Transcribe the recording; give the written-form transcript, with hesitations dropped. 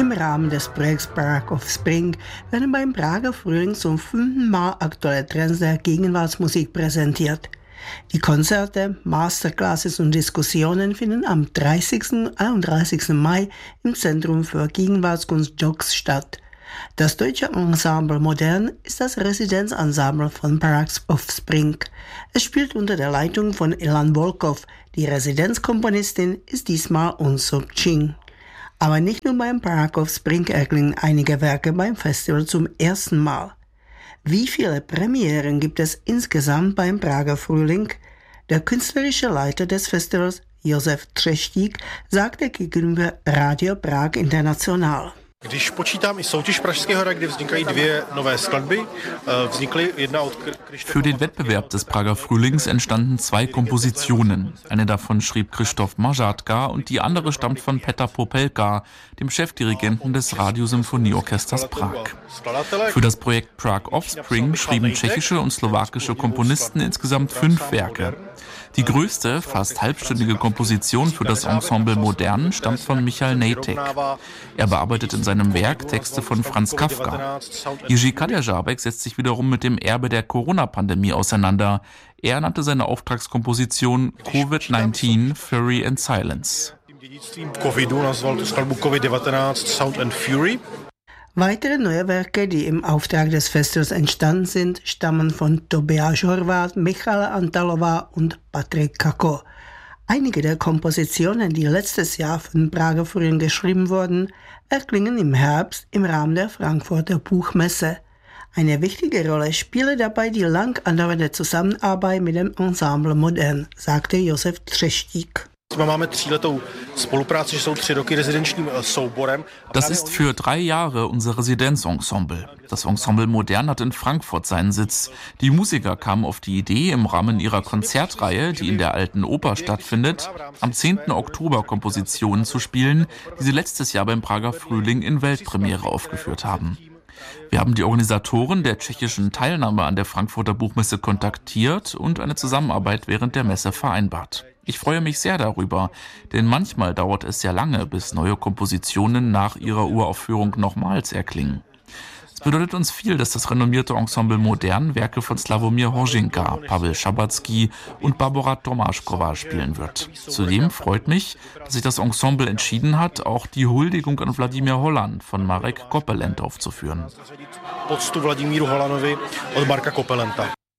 Im Rahmen des Projekts Prague Offspring werden beim Prager Frühling zum 5. Mal aktuelle Trends der Gegenwartsmusik präsentiert. Die Konzerte, Masterclasses und Diskussionen finden am 30. und 31. Mai im Zentrum für Gegenwartskunst JOX statt. Das deutsche Ensemble Modern ist das Residenzensemble von Prague Offspring. Es spielt unter der Leitung von Ilan Volkov. Die Residenzkomponistin ist diesmal Unsuk Ching. Aber nicht nur beim Prague Offspring erklingen einige Werke beim Festival zum ersten Mal. Wie viele Premieren gibt es insgesamt beim Prager Frühling? Der künstlerische Leiter des Festivals, Josef Třeštík, sagte gegenüber Radio Prag International. Když počítám i soutěž Pražského hra, kde vznikají dvě nové skladby, vznikly jedna od Für den Wettbewerb des Prager Frühlings entstanden 2 Kompositionen. Eine davon schrieb Krzysztof Marzatka und die andere stammt von Petr Popelka, dem Chefdirigenten des Radiosymphonieorchesters Prag. Für das Projekt Prague Offspring schrieben tschechische und slowakische Komponisten insgesamt 5 Werke. Die größte, fast halbstündige Komposition für das Ensemble Modern stammt von Michal Nejtek. Er bearbeitet in seinem Werk Texte von Franz Kafka. Jiří Kadeřábek setzt sich wiederum mit dem Erbe der Corona-Pandemie auseinander. Er nannte seine Auftragskomposition Covid-19, Fury and Silence. Covidu nazval tu skladbu Covid-19 Sound and Fury. Weitere neue Werke, die im Auftrag des Festivals entstanden sind, stammen von Tobias Horváth, Michala Antalova und Patrik Kako. Einige der Kompositionen, die letztes Jahr für den Prager Frühling geschrieben wurden, erklingen im Herbst im Rahmen der Frankfurter Buchmesse. Eine wichtige Rolle spiele dabei die lang andauernde Zusammenarbeit mit dem Ensemble Modern, sagte Josef Třeštík. Das ist für 3 Jahre unser Residenzensemble. Das Ensemble Modern hat in Frankfurt seinen Sitz. Die Musiker kamen auf die Idee, im Rahmen ihrer Konzertreihe, die in der Alten Oper stattfindet, am 10. Oktober Kompositionen zu spielen, die sie letztes Jahr beim Prager Frühling in Weltpremiere aufgeführt haben. Wir haben die Organisatoren der tschechischen Teilnahme an der Frankfurter Buchmesse kontaktiert und eine Zusammenarbeit während der Messe vereinbart. Ich freue mich sehr darüber, denn manchmal dauert es sehr lange, bis neue Kompositionen nach ihrer Uraufführung nochmals erklingen. Es bedeutet uns viel, dass das renommierte Ensemble Modern Werke von Slawomir Hořinka, Pavel Schabatsky und Barbora Tomášková spielen wird. Zudem freut mich, dass sich das Ensemble entschieden hat, auch die Huldigung an Vladimir Holan von Marek Kopelent aufzuführen. Poctu Vladimíru Holanovi od Marka Kopelenta.